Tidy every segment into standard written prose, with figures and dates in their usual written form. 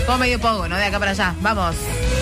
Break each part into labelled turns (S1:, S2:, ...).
S1: Todo medio poco, ¿no? De acá para allá. Vamos.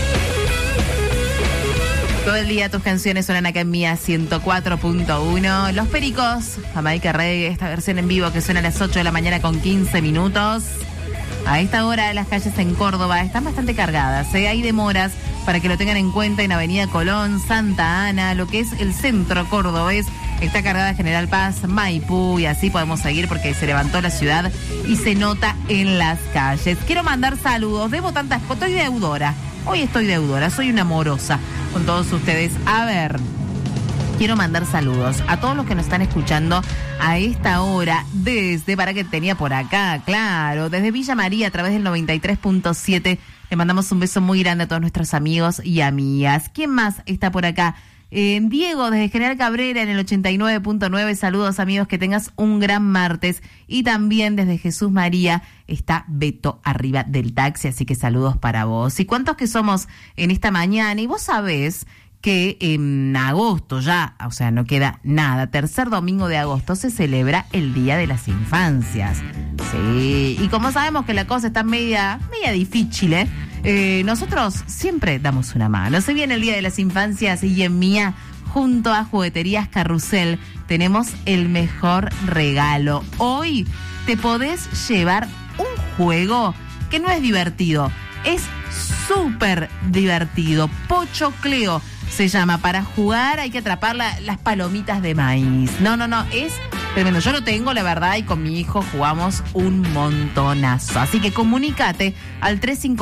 S1: Todo el día tus canciones suenan acá en Mía 104.1. Los Pericos, Jamaica Reggae, esta versión en vivo que suena a las 8 de la mañana con 15 minutos. A esta hora las calles en Córdoba están bastante cargadas, ¿eh? Hay demoras para que lo tengan en cuenta en Avenida Colón, Santa Ana, lo que es el centro cordobés. Está cargada General Paz, Maipú y así podemos seguir porque se levantó la ciudad y se nota en las calles. Quiero mandar saludos, debo tantas cosas, estoy deudora. Hoy estoy deudora, soy una amorosa con todos ustedes. A ver, quiero mandar saludos a todos los que nos están escuchando a esta hora desde, para que tenía por acá, claro, desde Villa María a través del 93.7. Le mandamos un beso muy grande a todos nuestros amigos y amigas. ¿Quién más está por acá? Diego, desde General Cabrera en el 89.9, saludos amigos, que tengas un gran martes. Y también desde Jesús María está Beto arriba del taxi, así que saludos para vos. ¿Y cuántos que somos en esta mañana? Y vos sabés que en agosto ya, o sea, no queda nada, tercer domingo de agosto se celebra el Día de las Infancias. Sí, y como sabemos que la cosa está media difícil, nosotros siempre damos una mano. Se viene el Día de las Infancias y en Mía, junto a Jugueterías Carrusel, tenemos el mejor regalo. Hoy te podés llevar un juego que no es divertido, es súper divertido. Pochocleo se llama. Para jugar hay que atrapar las palomitas de maíz. No, es tremendo. Yo lo tengo, la verdad, y con mi hijo jugamos un montonazo. Así que comunícate al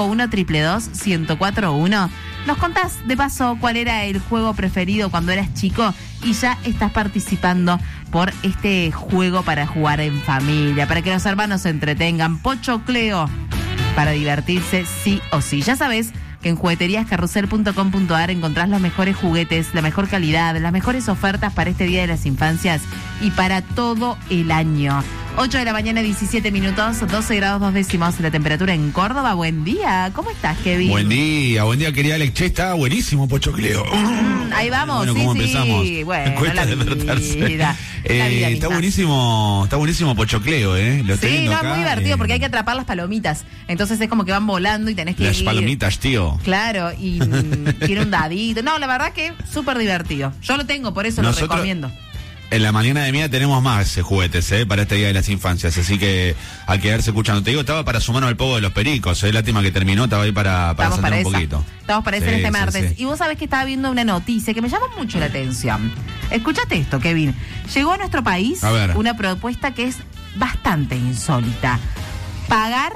S1: 351-222-1041. Nos contás, de paso, cuál era el juego preferido cuando eras chico y ya estás participando por este juego para jugar en familia, para que los hermanos se entretengan. Pochocleo, para divertirse sí o sí. Ya sabes que en jugueteriascarrusel.com.ar encontrás los mejores juguetes, la mejor calidad, las mejores ofertas para este Día de las Infancias y para todo el año. 8 de la mañana, 17 minutos, 12 grados 2 décimos la temperatura en Córdoba. Buen día, ¿cómo estás, Kevin?
S2: Buen día, querida Alex. Che, está buenísimo Pochocleo.
S1: Ahí vamos,
S2: bueno,
S1: sí,
S2: ¿cómo
S1: sí.
S2: empezamos?
S1: Bueno,
S2: cuesta despertarse. Está buenísimo Pochocleo, Lo estoy viendo acá,
S1: es muy divertido porque hay que atrapar las palomitas. Entonces es como que van volando y tenés que
S2: las
S1: ir.
S2: palomitas, tío.
S1: Claro, y tiene un dadito. No, la verdad que súper divertido. Yo lo tengo, por eso
S2: Nosotros,
S1: lo recomiendo.
S2: En la mañana de Mía tenemos más juguetes, para este Día de las Infancias, así que hay que quedarse escuchando. Te digo, estaba para sumarnos al pogo de los Pericos, lástima que terminó, estaba ahí para saltar un poquito.
S1: Estamos para eso en este martes.
S2: Sí.
S1: Y vos sabés que estaba viendo una noticia que me llama mucho la atención. Escúchate esto, Kevin. Llegó a nuestro país una propuesta que es bastante insólita. Pagar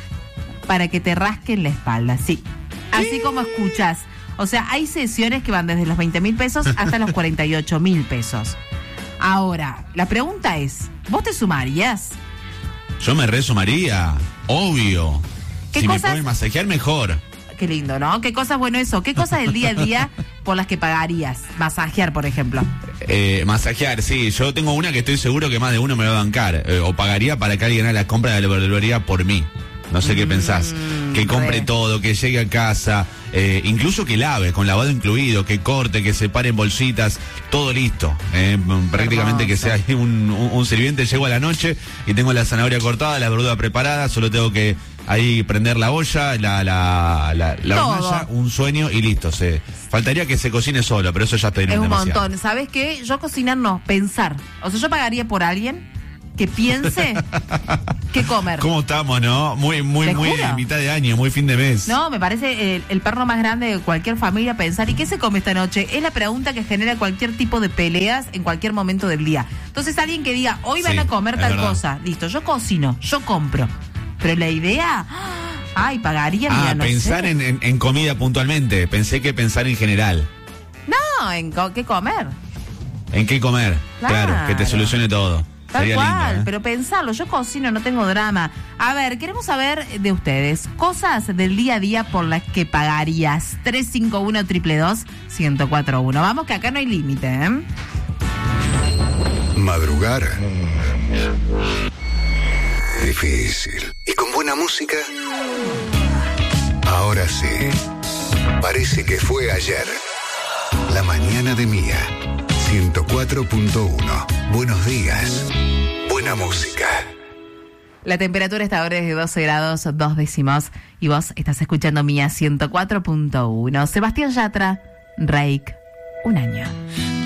S1: para que te rasquen la espalda, sí. Así como escuchas. O sea, hay sesiones que van desde los 20.000 pesos hasta los 48.000 pesos. Ahora, la pregunta es, ¿vos te sumarías?
S2: Yo me resumaría, obvio. Si me pueden masajear, mejor.
S1: Qué lindo, ¿no? ¿Qué cosas, bueno eso? ¿Qué cosas del día a día por las que pagarías? Masajear, por ejemplo.
S2: Masajear, sí. Yo tengo una que estoy seguro que más de uno me va a bancar. O pagaría para que alguien haga la compra de la verdulería por mí. No sé qué pensás. Que compre todo, que llegue a casa, incluso que lave, con lavado incluido, que corte, que separe en bolsitas, todo listo. Prácticamente hermoso. Que sea un sirviente, llego a la noche y tengo la zanahoria cortada, la verdura preparada, solo tengo que ahí prender la olla, la hornalla, un sueño y listo. Faltaría que se cocine solo, pero eso ya está
S1: demasiado. Es un
S2: demasiado.
S1: montón. ¿Sabes qué? Yo cocinar no, pensar. O sea, yo pagaría por alguien que piense qué comer.
S2: ¿Cómo estamos, no? Muy mitad de año, muy fin de mes.
S1: No, me parece el perno más grande de cualquier familia pensar, ¿y qué se come esta noche? Es la pregunta que genera cualquier tipo de peleas en cualquier momento del día. Entonces alguien que diga, hoy van a comer tal cosa, listo, yo cocino, yo compro. Pero la idea, pagaría, mira, no
S2: pensar
S1: sé.
S2: en comida puntualmente, pensé que pensar en general.
S1: No, en qué comer.
S2: ¿En qué comer? Claro, que te solucione todo.
S1: Tal
S2: sería
S1: cual,
S2: lindo,
S1: pero pensarlo, yo cocino, no tengo drama. A ver, queremos saber de ustedes, cosas del día a día por las que pagarías. 351-222-1041. Vamos, que acá no hay límite,
S3: Madrugar. Difícil. ¿Y con buena música? Ahora sí. Parece que fue ayer. La mañana de Mía. 104.1. Buenos días. Buena música.
S1: La temperatura esta hora es de 12 grados, 2 décimos. Y vos estás escuchando Mía 104.1. Sebastián Yatra, Reik, un año.